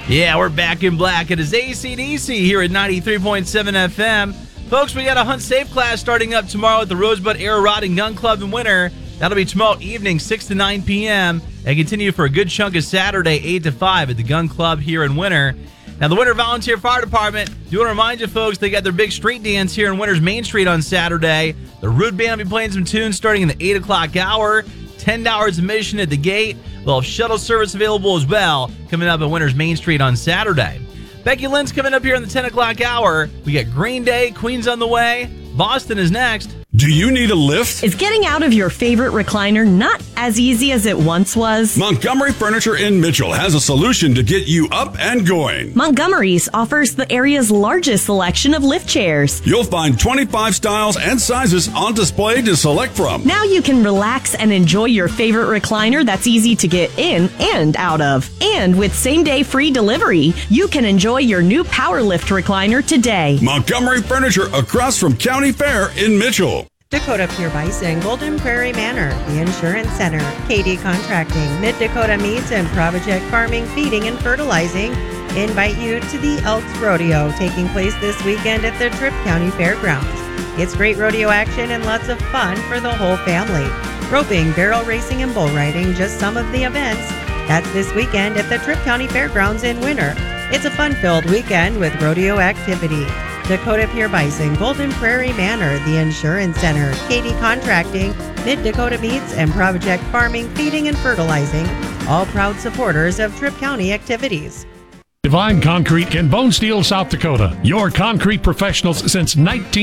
Yeah, we're back in black. It is AC/DC here at 93.7 FM. Folks, we got a Hunt Safe class starting up tomorrow at the Rosebud Arrow Rod and Gun Club in Winter. That'll be tomorrow evening, 6 to 9 p.m. and continue for a good chunk of Saturday, 8 to 5 at the Gun Club here in Winter. Now, the Winter Volunteer Fire Department, do want to remind you, folks, they got their big street dance here in Winter's Main Street on Saturday. The Rude Band will be playing some tunes starting in the 8 o'clock hour. $10 admission at the gate. We'll have shuttle service available as well coming up at Winter's Main Street on Saturday. Becky Lynn's coming up here in the 10 o'clock hour. We got Green Day, Queen's on the way. Boston is next. Do you need a lift? Is getting out of your favorite recliner not as easy as it once was? Montgomery Furniture in Mitchell has a solution to get you up and going. Montgomery's offers the area's largest selection of lift chairs. You'll find 25 styles and sizes on display to select from. Now you can relax and enjoy your favorite recliner that's easy to get in and out of. And with same-day free delivery, you can enjoy your new Power Lift recliner today. Montgomery Furniture across from County Fair in Mitchell. Dakota Pure Bison, Golden Prairie Manor, the Insurance Center, KD Contracting, Mid-Dakota Meats and Project Farming, Feeding and Fertilizing invite you to the Elks Rodeo taking place this weekend at the Tripp County Fairgrounds. It's great rodeo action and lots of fun for the whole family. Roping, barrel racing, and bull riding, just some of the events. That's this weekend at the Tripp County Fairgrounds in Winter. It's a fun-filled weekend with rodeo activity. Dakota Pure Bison, Golden Prairie Manor, the Insurance Center, KD Contracting, Mid-Dakota Meats and Project Farming, Feeding and Fertilizing, all proud supporters of Tripp County activities. Divine Concrete in Bone Steel, South Dakota. Your concrete professionals since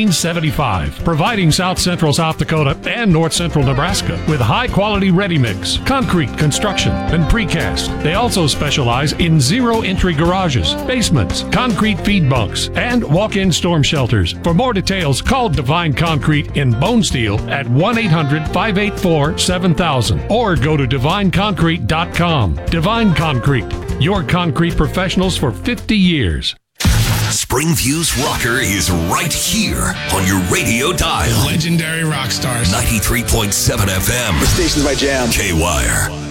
1975. Providing South Central South Dakota and North Central Nebraska with high-quality ready-mix, concrete construction, and precast. They also specialize in zero-entry garages, basements, concrete feed bunks, and walk-in storm shelters. For more details, call Divine Concrete in Bone Steel at 1-800-584-7000 or go to divineconcrete.com. Divine Concrete. Your concrete professionals for 50 years. Springview's rocker is right here on your radio dial. Legendary rock stars. 93.7 FM. The station's my jam. K-Wire.